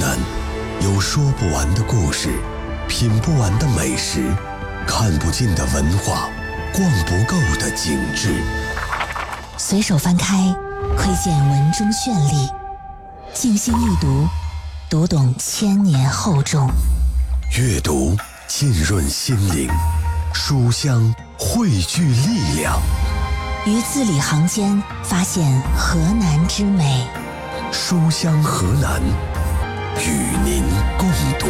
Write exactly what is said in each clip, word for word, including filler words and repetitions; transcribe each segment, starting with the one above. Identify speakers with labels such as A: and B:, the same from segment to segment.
A: 南，有说不完的故事，品不完的美食，看不尽的文化，逛不够的景致。
B: 随手翻开，窥见文中绚丽；静心一读，读懂千年厚重。
A: 阅读浸润心灵，书香汇聚力量。
B: 于字里行间发现河南之美。
A: 书香河南，与您共读。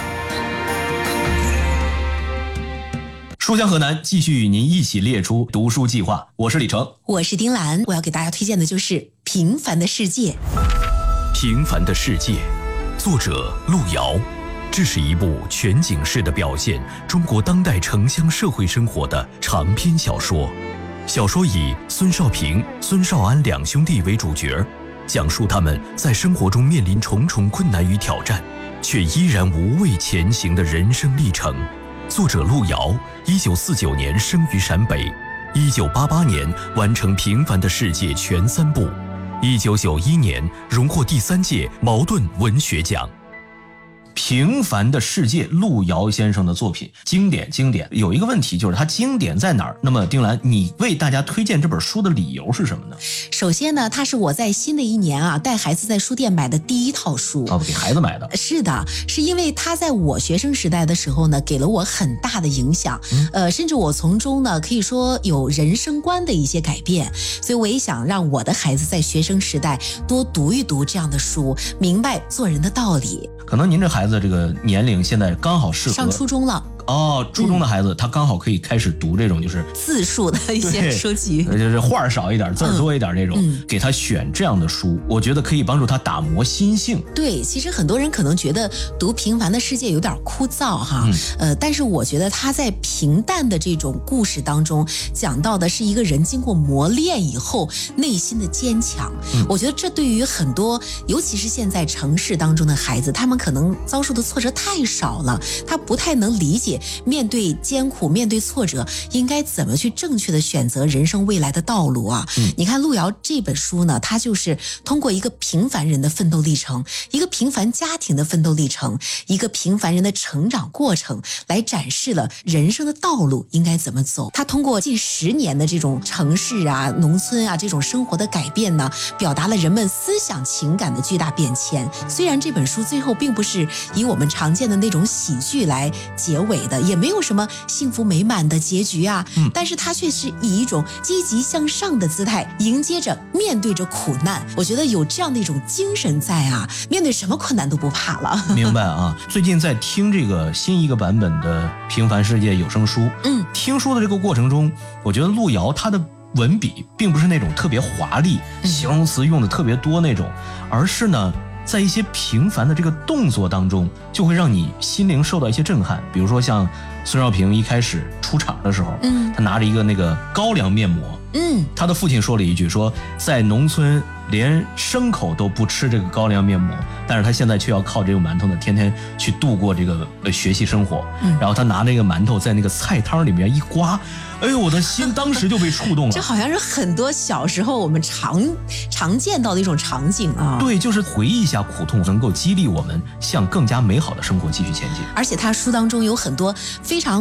C: 书香河南继续与您一起列出读书计划，我是李成，
D: 我是丁兰。我要给大家推荐的就是《平凡的世界》。
E: 平凡的世界，作者路遥。这是一部全景式的表现中国当代城乡社会生活的长篇小说。小说以孙少平、孙少安两兄弟为主角，讲述他们在生活中面临重重困难与挑战，却依然无畏前行的人生历程。作者路遥，一九四九年生于陕北，一九八八年完成《平凡的世界》全三部，一九九一年荣获第三届茅盾文学奖。
C: 平凡的世界，路遥先生的作品，经典经典。有一个问题就是它经典在哪儿？那么丁兰，你为大家推荐这本书的理由是什么呢？
D: 首先呢，它是我在新的一年啊带孩子在书店买的第一套书。
C: 哦，给孩子买的。
D: 是的，是因为它在我学生时代的时候呢，给了我很大的影响，嗯、呃，甚至我从中呢可以说有人生观的一些改变。所以我也想让我的孩子在学生时代多读一读这样的书，明白做人的道理。
C: 可能您这孩子这个年龄现在刚好适合
D: 上初中了。
C: 哦，初中的孩子、嗯、他刚好可以开始读这种就是
D: 字数的一些书籍，
C: 就是画少一点字多一点那种、嗯、给他选这样的书，我觉得可以帮助他打磨心性。
D: 对，其实很多人可能觉得读《平凡的世界》有点枯燥哈、嗯、呃，但是我觉得他在平淡的这种故事当中讲到的是一个人经过磨练以后内心的坚强、嗯、我觉得这对于很多尤其是现在城市当中的孩子，他们可能遭受的挫折太少了，他不太能理解面对艰苦面对挫折应该怎么去正确的选择人生未来的道路啊、嗯、你看路遥这本书呢，它就是通过一个平凡人的奋斗历程，一个平凡家庭的奋斗历程，一个平凡人的成长过程，来展示了人生的道路应该怎么走。他通过近十年的这种城市啊农村啊这种生活的改变呢，表达了人们思想情感的巨大变迁。虽然这本书最后并不是以我们常见的那种喜剧来结尾的，也没有什么幸福美满的结局啊、嗯、但是它却是以一种积极向上的姿态迎接着面对着苦难。我觉得有这样的一种精神在啊，面对什么困难都不怕了。
C: 明白啊。最近在听这个新一个版本的《平凡世界》有声书，嗯，听书的这个过程中，我觉得路遥他的文笔并不是那种特别华丽、嗯、形容词用的特别多那种，而是呢在一些平凡的这个动作当中，就会让你心灵受到一些震撼。比如说像孙少平一开始出场的时候，嗯，他拿着一个那个高粱面膜，嗯，他的父亲说了一句，说在农村连牲口都不吃这个高粱面膜，但是他现在却要靠这个馒头呢，天天去度过这个、呃、学习生活、嗯。然后他拿那个馒头在那个菜汤里面一刮，哎呦，我的心当时就被触动了。
D: 这好像是很多小时候我们常常见到的一种场景啊。
C: 对，就是回忆一下苦痛，能够激励我们向更加美好的生活继续前进。
D: 而且他书当中有很多非常